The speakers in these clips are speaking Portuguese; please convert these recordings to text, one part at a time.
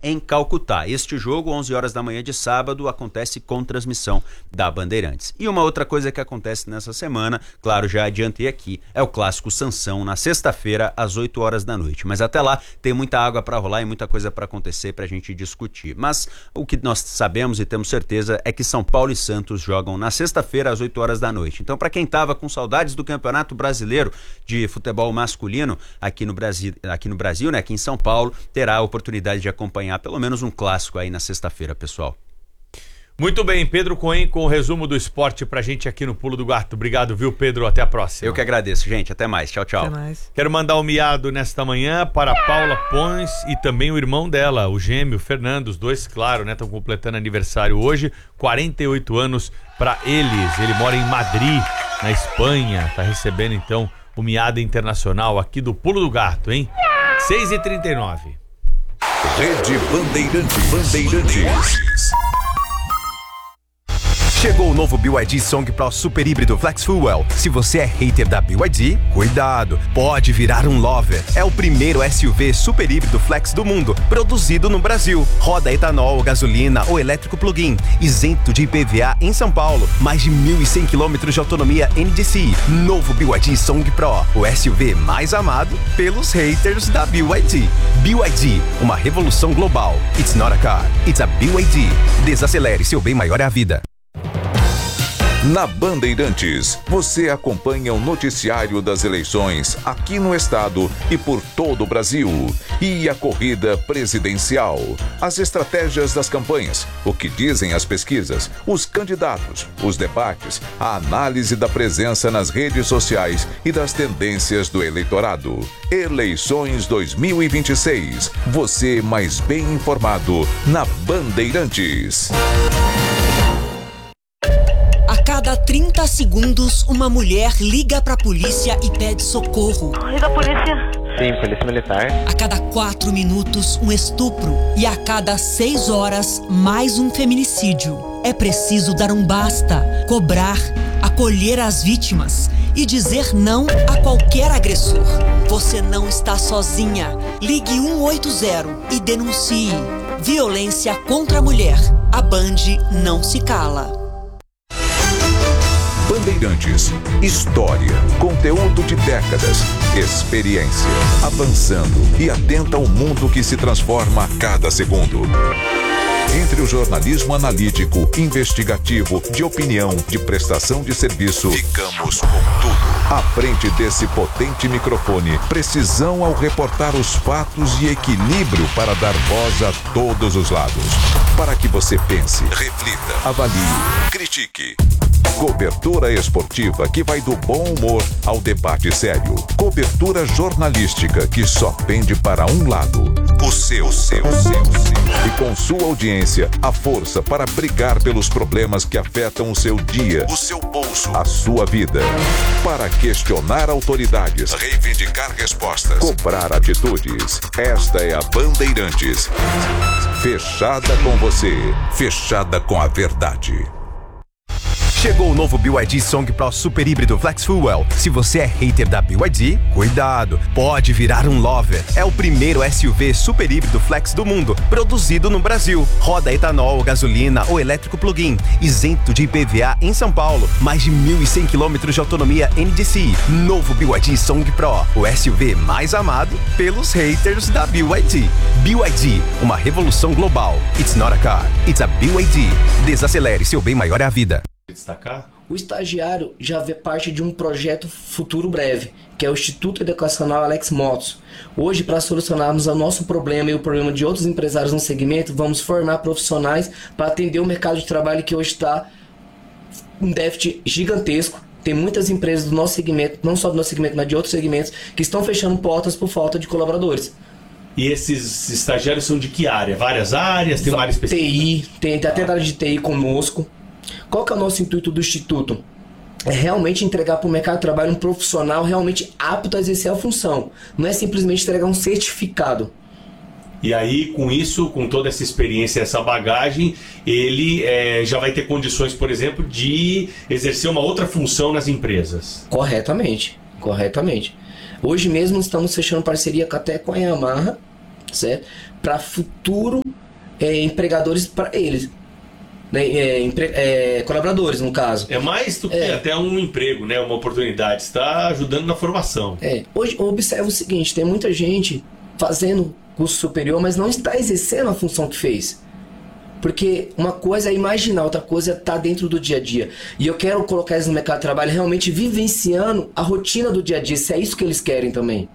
em Calcutá. Este jogo, 11 horas da manhã de sábado, acontece com transmissão da Bandeirantes. E uma outra coisa que acontece nessa semana, claro, já adiantei aqui, é o clássico Sansão, na sexta-feira, às 8 horas da noite. Mas até lá tem muita água para rolar e muita coisa para acontecer para a gente discutir. Mas o que nós sabemos e temos certeza é que São Paulo e Santos jogam na sexta-feira, às 8 horas da noite. Então, para quem estava com saudades do Campeonato Brasileiro de futebol masculino aqui no Brasil, né, aqui em São Paulo, terá a oportunidade de acompanhar pelo menos um clássico aí na sexta-feira, pessoal. Muito bem, Pedro Cohen com o resumo do esporte pra gente aqui no Pulo do Gato. Obrigado, viu, Pedro? Até a próxima. Eu que agradeço, gente. Até mais. Tchau, tchau. Até mais. Quero mandar um miado nesta manhã para Paula Pons e também o irmão dela, o gêmeo Fernando. Os dois, claro, né, estão completando aniversário hoje. 48 anos para eles. Ele mora em Madrid, na Espanha. Tá recebendo, então, o miado internacional aqui do Pulo do Gato, hein? 6h39. Rede Bandeirantes. Chegou o novo BYD Song Pro Super Híbrido Flex Fuel. Se você é hater da BYD, cuidado, pode virar um lover. É o primeiro SUV super híbrido flex do mundo, produzido no Brasil. Roda etanol, gasolina ou elétrico plug-in, isento de IPVA em São Paulo. Mais de 1.100 km de autonomia NDCi. Novo BYD Song Pro, o SUV mais amado pelos haters da BYD. BYD, uma revolução global. It's not a car, it's a BYD. Desacelere, seu bem maior é a vida. Na Bandeirantes, você acompanha o noticiário das eleições aqui no estado e por todo o Brasil. E a corrida presidencial, as estratégias das campanhas, o que dizem as pesquisas, os candidatos, os debates, a análise da presença nas redes sociais e das tendências do eleitorado. Eleições 2026. Você mais bem informado na Bandeirantes. A cada 30 segundos, uma mulher liga pra polícia e pede socorro. E da polícia? Sim, polícia militar. A cada 4 minutos, um estupro. E a cada 6 horas, mais um feminicídio. É preciso dar um basta, cobrar, acolher as vítimas e dizer não a qualquer agressor. Você não está sozinha. Ligue 180 e denuncie. Violência contra a mulher. A Band não se cala. Bandeirantes, história, conteúdo de décadas, experiência, avançando e atenta ao mundo que se transforma a cada segundo. Entre o jornalismo analítico, investigativo, de opinião, de prestação de serviço, ficamos com tudo. À frente desse potente microfone, precisão ao reportar os fatos e equilíbrio para dar voz a todos os lados. Para que você pense, reflita, avalie, critique. Cobertura esportiva que vai do bom humor ao debate sério. Cobertura jornalística que só pende para um lado. O seu. E com sua audiência, a força para brigar pelos problemas que afetam o seu dia, o seu bolso, a sua vida. Para questionar autoridades, reivindicar respostas, cobrar atitudes. Esta é a Bandeirantes. Fechada com você, fechada com a verdade. Chegou o novo BYD Song Pro Super Híbrido Flex Fuel. Se você é hater da BYD, cuidado, pode virar um lover. É o primeiro SUV super híbrido flex do mundo, produzido no Brasil. Roda etanol, gasolina ou elétrico plug-in, isento de IPVA em São Paulo. Mais de 1.100 km de autonomia NDCi. Novo BYD Song Pro, o SUV mais amado pelos haters da BYD. BYD, uma revolução global. It's not a car, it's a BYD. Desacelere, seu bem maior é a vida. Destacar? O estagiário já vê parte de um projeto futuro breve, que é o Instituto Educacional Alex Motos. Hoje, para solucionarmos o nosso problema e o problema de outros empresários no segmento, vamos formar profissionais para atender o mercado de trabalho que hoje está um déficit gigantesco. Tem muitas empresas do nosso segmento, não só do nosso segmento, mas de outros segmentos, que estão fechando portas por falta de colaboradores. E esses estagiários são de que área? Várias áreas? Tem uma área específica? TI, tem até área de TI conosco. Qual que é o nosso intuito do Instituto? É realmente entregar para o mercado de trabalho um profissional realmente apto a exercer a função. Não é simplesmente entregar um certificado. E aí, com isso, com toda essa experiência, essa bagagem, ele já vai ter condições, por exemplo, de exercer uma outra função nas empresas. Corretamente. Hoje mesmo estamos fechando parceria até com a Yamaha, certo? Para futuro empregadores para eles. Né? Colaboradores, no caso. É mais do que até um emprego, né? Uma oportunidade. Está ajudando na formação. Hoje, observa o seguinte, tem muita gente fazendo curso superior, mas não está exercendo a função que fez. Porque uma coisa é imaginar, outra coisa é estar dentro do dia a dia. E eu quero colocar eles no mercado de trabalho realmente vivenciando a rotina do dia a dia, se é isso que eles querem também.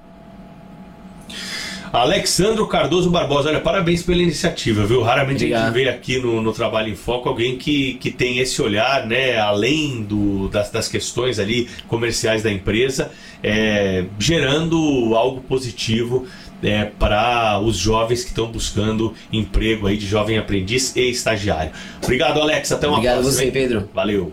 Alexandro Cardoso Barbosa, olha, parabéns pela iniciativa, viu? Raramente Obrigado. a gente vê aqui no Trabalho em Foco alguém que tem esse olhar, né, além das questões ali comerciais da empresa, gerando algo positivo para os jovens que estão buscando emprego aí de jovem aprendiz e estagiário. Obrigado, Alex, até uma próxima. Obrigado a você, Pedro. Valeu.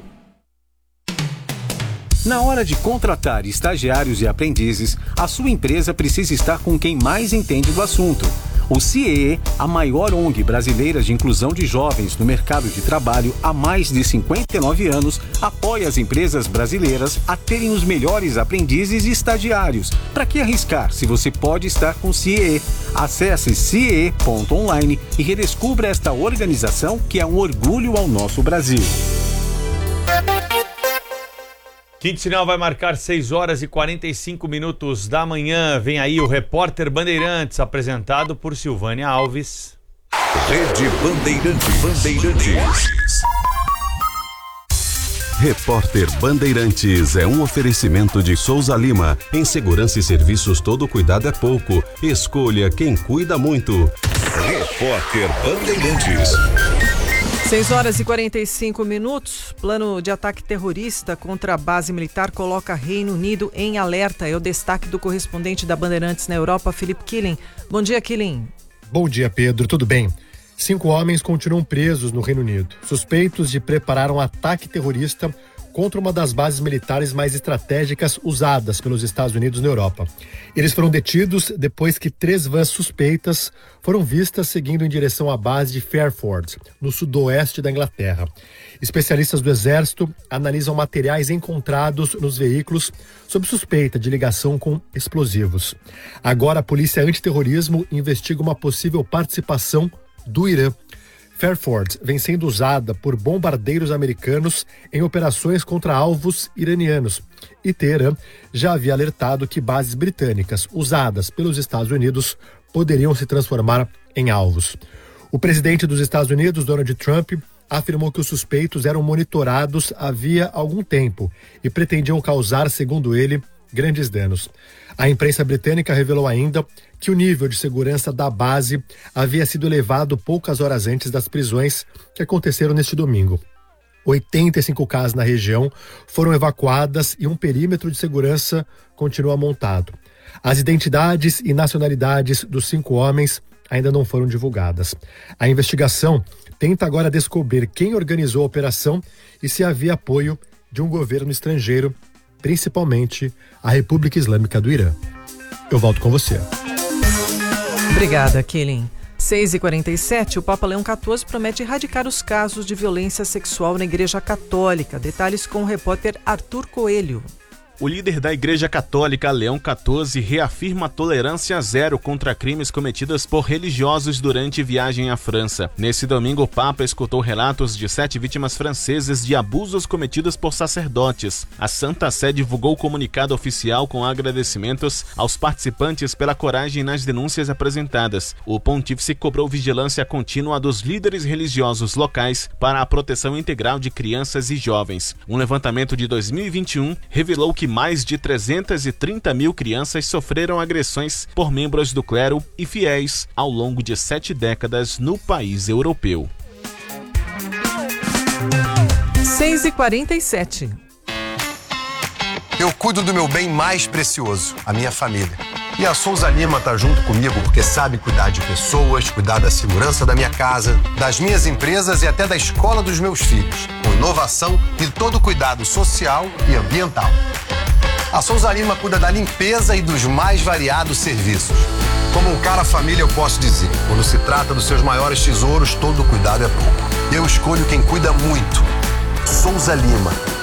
Na hora de contratar estagiários e aprendizes, a sua empresa precisa estar com quem mais entende do assunto. O CIEE, a maior ONG brasileira de inclusão de jovens no mercado de trabalho há mais de 59 anos, apoia as empresas brasileiras a terem os melhores aprendizes e estagiários. Para que arriscar se você pode estar com o CIEE? Acesse ciee.online e redescubra esta organização que é um orgulho ao nosso Brasil. Quinto sinal vai marcar 6 horas e 45 minutos da manhã. Vem aí o Repórter Bandeirantes, apresentado por Silvânia Alves. Rede Bandeirantes. Repórter Bandeirantes é um oferecimento de Souza Lima. Em segurança e serviços, todo cuidado é pouco. Escolha quem cuida muito. Repórter Bandeirantes. 6 horas e 45 minutos. Plano de ataque terrorista contra a base militar coloca Reino Unido em alerta. É o destaque do correspondente da Bandeirantes na Europa, Felipe Killing. Bom dia, Killing. Bom dia, Pedro. Tudo bem? 5 homens continuam presos no Reino Unido, suspeitos de preparar um ataque terrorista contra uma das bases militares mais estratégicas usadas pelos Estados Unidos na Europa. Eles foram detidos depois que 3 vans suspeitas foram vistas seguindo em direção à base de Fairford, no sudoeste da Inglaterra. Especialistas do Exército analisam materiais encontrados nos veículos sob suspeita de ligação com explosivos. Agora a Polícia Antiterrorismo investiga uma possível participação do Irã. Fairford vem sendo usada por bombardeiros americanos em operações contra alvos iranianos. E Teherã já havia alertado que bases britânicas usadas pelos Estados Unidos poderiam se transformar em alvos. O presidente dos Estados Unidos, Donald Trump, afirmou que os suspeitos eram monitorados havia algum tempo e pretendiam causar, segundo ele, grandes danos. A imprensa britânica revelou ainda que o nível de segurança da base havia sido elevado poucas horas antes das prisões que aconteceram neste domingo. 85 casas na região foram evacuadas e um perímetro de segurança continua montado. As identidades e nacionalidades dos 5 homens ainda não foram divulgadas. A investigação tenta agora descobrir quem organizou a operação e se havia apoio de um governo estrangeiro, principalmente a República Islâmica do Irã. Eu volto com você. Obrigada, Killing. 6h47, o Papa Leão XIV promete erradicar os casos de violência sexual na Igreja Católica. Detalhes com o repórter Arthur Coelho. O líder da Igreja Católica, Leão XIV, reafirma a tolerância zero contra crimes cometidos por religiosos durante viagem à França. Nesse domingo, o Papa escutou relatos de 7 vítimas francesas de abusos cometidos por sacerdotes. A Santa Sé divulgou comunicado oficial com agradecimentos aos participantes pela coragem nas denúncias apresentadas. O pontífice cobrou vigilância contínua dos líderes religiosos locais para a proteção integral de crianças e jovens. Um levantamento de 2021 revelou que mais de 330 mil crianças sofreram agressões por membros do clero e fiéis ao longo de 7 décadas no país europeu. 6h47. Eu cuido do meu bem mais precioso, a minha família. E a Souza Lima tá junto comigo porque sabe cuidar de pessoas, cuidar da segurança da minha casa, das minhas empresas e até da escola dos meus filhos, com inovação e todo cuidado social e ambiental. A Souza Lima cuida da limpeza e dos mais variados serviços. Como um cara família, eu posso dizer, quando se trata dos seus maiores tesouros, todo cuidado é pouco. Eu escolho quem cuida muito. Souza Lima.